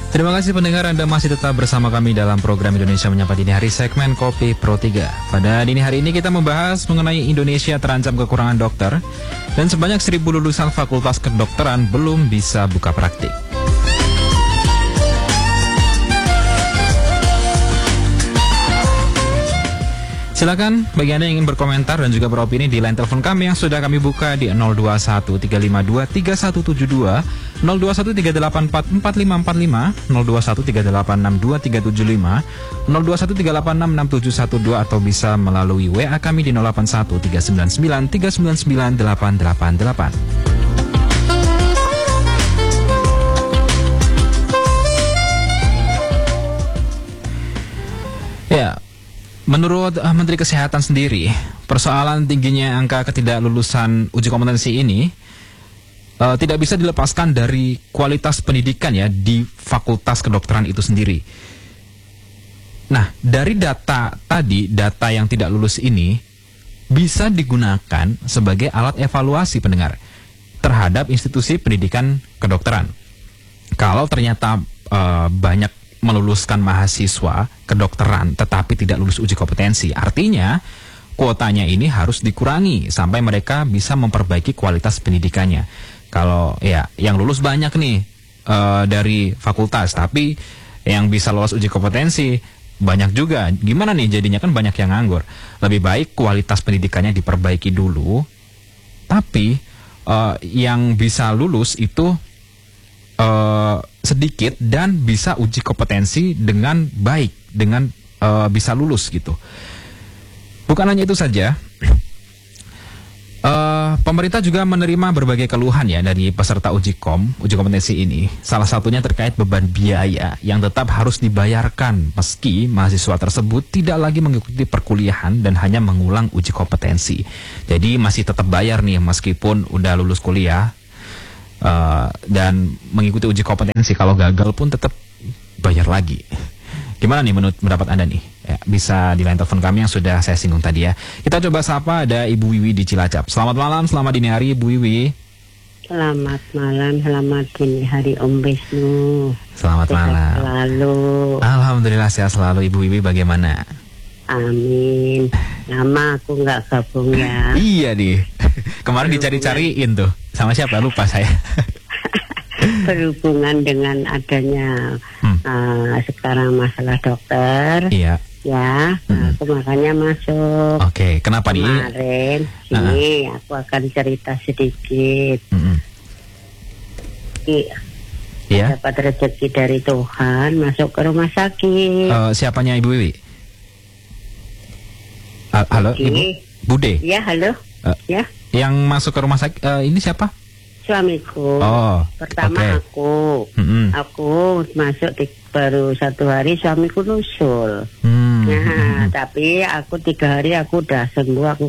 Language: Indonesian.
Terima kasih pendengar, Anda masih tetap bersama kami dalam program Indonesia Menyapa Dini Hari segmen Kopi Pro 3. Pada dini hari ini kita membahas mengenai Indonesia terancam kekurangan dokter dan sebanyak 1.000 lulusan fakultas kedokteran belum bisa buka praktik. Silakan bagi Anda yang ingin berkomentar dan juga beropini di line telepon kami yang sudah kami buka di 0213523172, 0213844545, 0213862375, 0213866712 atau bisa melalui WA kami di 081399399888. Ya, menurut Menteri Kesehatan sendiri, persoalan tingginya angka ketidaklulusan uji kompetensi ini tidak bisa dilepaskan dari kualitas pendidikan ya di fakultas kedokteran itu sendiri. Nah, dari data tadi, data yang tidak lulus ini bisa digunakan sebagai alat evaluasi pendengar terhadap institusi pendidikan kedokteran. Kalau ternyata banyak meluluskan mahasiswa kedokteran tetapi tidak lulus uji kompetensi, artinya kuotanya ini harus dikurangi sampai mereka bisa memperbaiki kualitas pendidikannya. Kalau ya yang lulus banyak nih dari fakultas, tapi yang bisa lolos uji kompetensi banyak juga, gimana nih jadinya, kan banyak yang nganggur. Lebih baik kualitas pendidikannya diperbaiki dulu, tapi yang bisa lulus itu sedikit dan bisa uji kompetensi dengan baik, dengan bisa lulus gitu. Bukan hanya itu saja, pemerintah juga menerima berbagai keluhan ya dari peserta uji kompetensi ini. Salah satunya terkait beban biaya yang tetap harus dibayarkan meski mahasiswa tersebut tidak lagi mengikuti perkuliahan dan hanya mengulang uji kompetensi. Jadi masih tetap bayar nih meskipun udah lulus kuliah. Dan mengikuti uji kompetensi, kalau gagal pun tetap bayar lagi. Gimana nih menurut pendapat Anda nih? Ya, bisa di line telepon kami yang sudah saya singgung tadi ya. Kita coba sapa, ada Ibu Wiwi di Cilacap. Selamat malam, selamat dini hari Ibu Wiwi. Selamat malam, selamat dini hari Om Wisnu. Selamat malam. Selalu. Alhamdulillah sehat selalu. Ibu Wiwi bagaimana? Amin. Nama aku nggak gabung ya. Iya nih. Kemarin dicari-cariin tuh. Sama siapa? Lupa saya. Berhubungan dengan adanya sekarang masalah dokter. Iya. Ya, aku makanya masuk. Oke, kenapa nih? Kemarin sini aku akan cerita sedikit. Iya. Dapat rezeki dari Tuhan, masuk ke rumah sakit. Siapanya Ibu Wiwi? Halo, Ibu? Bude? Ya, halo. Ya. Yang masuk ke rumah sakit ini siapa? Suamiku. Pertama aku masuk baru 1 hari suamiku nusul. Nah, tapi aku 3 hari aku udah sembuh, aku